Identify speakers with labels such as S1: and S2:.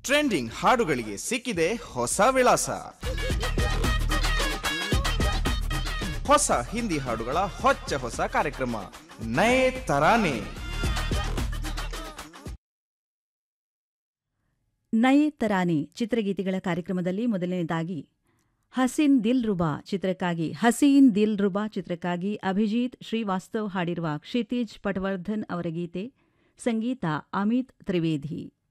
S1: Trending ಹಾಡುಗಳಿಗೆ ಸಿಕ್ಕಿದೆ ಹೊಸ ವಿಳಾಸ. ಹೊಸ ಹಿಂದಿ ಹಾಡುಗಳ ಹೊಸ ಕಾರ್ಯಕ್ರಮ ನಯೇ ತರಾನೆ.
S2: ನಯೇ ತರಾನೆ ಚಿತ್ರಗೀತೆಗಳ ಕಾರ್ಯಕ್ರಮದಲ್ಲಿ ಮೊದಲನೇದಾಗಿ ಹಸೀನ್ ದಿಲ್ ರುಬಾ ಚಿತ್ರಕ್ಕಾಗಿ ಅಭಿಜಿತ್ ಶ್ರೀವಾಸ್ತವ್ ಹಾಡಿರುವ ಕ್ಷಿತಿಜ್ ಪಟವರ್ಧನ್ ಅವರ ಗೀತೆ, ಸಂಗೀತ ಅಮಿತ್ ತ್ರಿವೇದಿ.